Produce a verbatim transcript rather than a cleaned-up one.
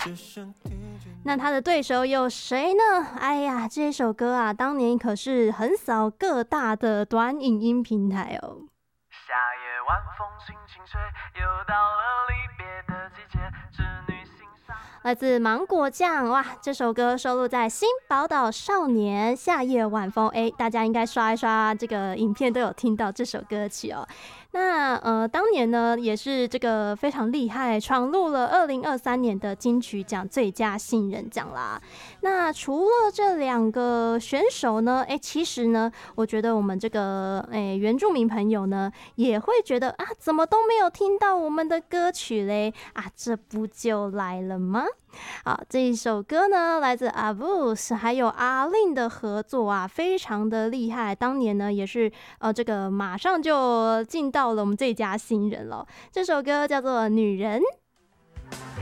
那他的对手有谁呢？哎呀，这首歌啊，当年可是横扫各大的短影音平台哦。 夏夜晚风轻轻吹，又到了离别的季节，织女心上。 来自芒果酱，哇，这首歌收录在《新宝岛少年夏夜晚风》。哎，大家应该刷一刷这个影片都有听到这首歌曲哦。那呃，当年呢也是这个非常厉害，闯入了二零二三年的金曲奖最佳新人奖啦。那除了这两个选手呢，哎，其实呢，我觉得我们这个哎原住民朋友呢，也会觉得啊，怎么都没有听到我们的歌曲嘞？啊，这不就来了吗？好，这一首歌呢，来自阿布斯还有阿令的合作啊，非常的厉害。当年呢，也是呃，这个马上就进到了我们最佳新人了。这首歌叫做《女人》。